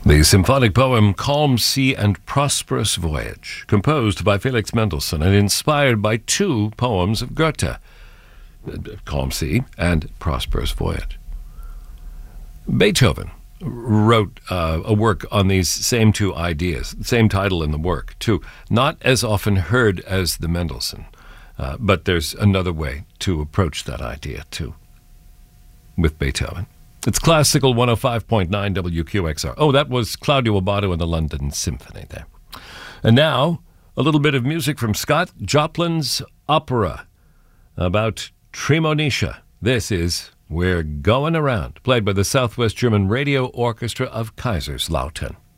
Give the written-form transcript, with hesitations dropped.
The symphonic poem Calm Sea and Prosperous Voyage, composed by Felix Mendelssohn and inspired by two poems of Goethe, Calm Sea and Prosperous Voyage. Beethoven wrote a work on these same two ideas, same title in the work, too. Not as often heard as the Mendelssohn, but there's another way to approach that idea, too, with Beethoven. It's Classical 105.9 WQXR. Oh, that was Claudio Abbado and the London Symphony there. And now, a little bit of music from Scott Joplin's opera about Tremonisha. This is We're Going Around, played by the Southwest German Radio Orchestra of Kaiserslautern.